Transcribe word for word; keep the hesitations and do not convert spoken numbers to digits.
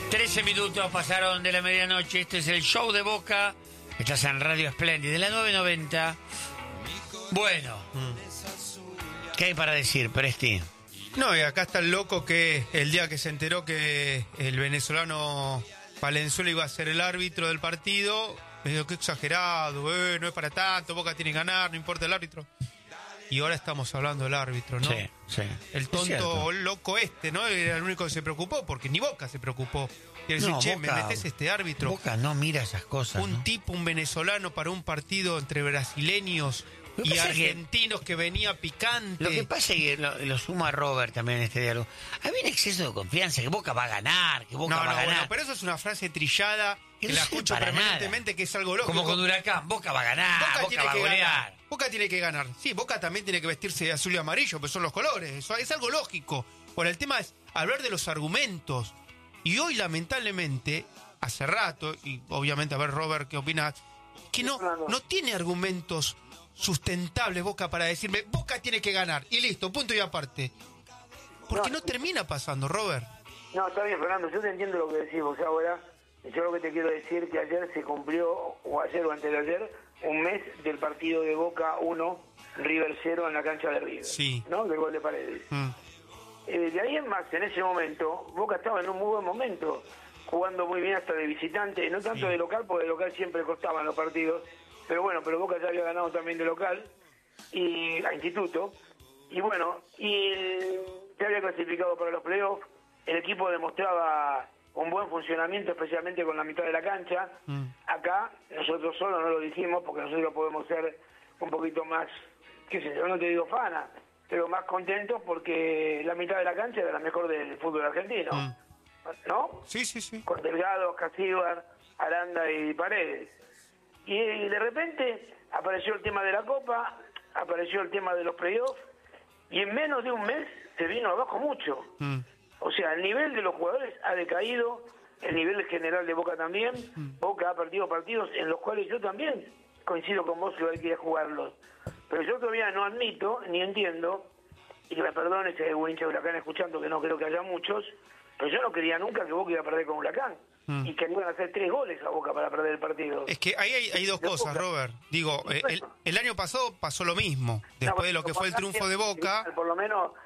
trece minutos pasaron de la medianoche. Este es el show de Boca. Estás en Radio Espléndida de la nueve noventa. Bueno, ¿qué hay para decir, Presti? No, y acá está el loco que el día que se enteró que el venezolano Valenzuela iba a ser el árbitro del partido, me dijo, qué exagerado, eh, no es para tanto, Boca tiene que ganar, no importa el árbitro. Y ahora estamos hablando del árbitro, ¿no? Sí, sí. El tonto loco este, ¿no? Era el único que se preocupó, porque ni Boca se preocupó. Quiere decir, No, che, Boca- me metés este árbitro. Boca no mira esas cosas, Un ¿no? tipo, un venezolano para un partido entre brasileños Lo que y pasa es que- argentinos que, venía picante. Lo que pasa es que lo, lo suma Robert también en este diálogo. Había un exceso de confianza, que Boca va a ganar, que Boca No, va no, a ganar. bueno, pero eso es una frase trillada Que que no la sirve escucho para permanentemente, nada. que es algo lógico. Como con Huracán, Boca va a ganar, Boca, Boca, tiene va a que golear. ganar. Boca tiene que ganar. Sí, Boca también tiene que vestirse de azul y amarillo, pues son los colores. Eso es algo lógico. Ahora, el tema es hablar de los argumentos. Y hoy, lamentablemente, hace rato, y obviamente, a ver, Robert, ¿qué opinas? Que no, no tiene argumentos sustentables Boca para decirme, Boca tiene que ganar. Y listo, punto y aparte. Porque no, No. termina pasando, Robert. No, está bien, Fernando, yo te entiendo lo que decís vos ahora. Yo lo que te quiero decir que ayer se cumplió, o ayer o antes de ayer, un mes del partido de Boca uno, River cero en la cancha de River. Sí. ¿No? Del gol de Paredes. Mm. Eh, de ahí en más, en ese momento, Boca estaba en un muy buen momento, jugando muy bien hasta de visitante, no tanto Sí. de local, porque de local siempre costaban los partidos, pero bueno, pero Boca ya había ganado también de local, y a Instituto, y bueno, y eh, se había clasificado para los playoffs, el equipo demostraba un buen funcionamiento, especialmente con la mitad de la cancha. Mm. Acá, nosotros solo no lo dijimos, porque nosotros podemos ser un poquito más, qué sé yo, no te digo fana, pero más contentos porque la mitad de la cancha era la mejor del fútbol argentino, Mm. ¿no? Sí, sí, sí. Con Delgado, Casíbar, Aranda y Paredes. Y, y de repente apareció el tema de la Copa, apareció el tema de los playoffs, y en menos de un mes se vino abajo mucho. Mm. O sea, el nivel de los jugadores ha decaído, el nivel general de Boca también. Boca ha perdido partidos en los cuales yo también coincido con vos que hay que ir a jugarlos. Pero yo todavía no admito, ni entiendo, y que me perdone si hay algún hincha de Huracán escuchando, que no creo que haya muchos, pero yo no quería nunca que Boca iba a perder con Huracán. Mm. Y que le iban a hacer tres goles a Boca para perder el partido. Es que ahí hay, hay dos De cosas, Boca. Robert. Digo, eh, el, el año pasado pasó lo mismo. No, Después de lo que como fue el acá triunfo de siempre, Boca. por lo menos